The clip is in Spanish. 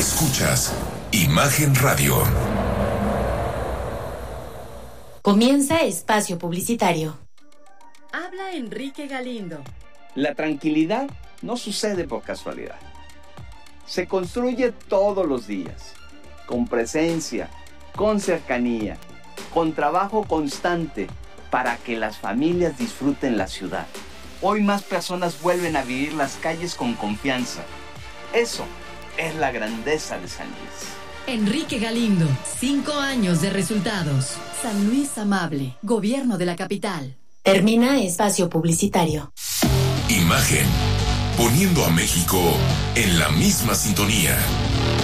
Escuchas Imagen Radio. Comienza espacio publicitario. Habla Enrique Galindo. La tranquilidad no sucede por casualidad. Se construye todos los días, con presencia, con cercanía, con trabajo constante, para que las familias disfruten la ciudad. Hoy más personas vuelven a vivir las calles con confianza. Eso es la grandeza de San Luis. Enrique Galindo, 5 años de resultados. San Luis amable, gobierno de la capital. Termina espacio publicitario. Imagen, poniendo a México en la misma sintonía.